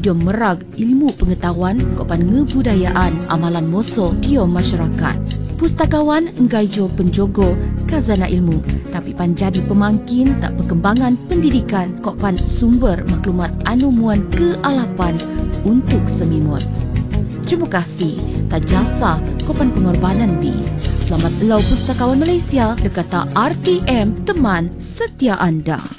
dia merag ilmu pengetahuan kopan ngebudayaan amalan moso dia masyarakat. Pustakawan enggai jo penjogo khazanah ilmu, tapi pan jadi pemangkin tak perkembangan pendidikan kopan sumber maklumat anu muan kealapan untuk semimut. Terima kasih tak jasa kopan pengorbanan bi. Selamat Elau Pustakawan Malaysia dekat RTM teman setia anda.